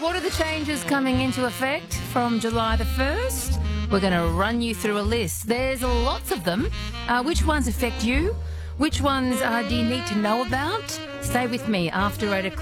what are the changes coming into effect from July the 1st? We're going to run you through a list. There's lots of them. Which ones affect you? Which ones do you need to know about? Stay with me after 8 o'clock.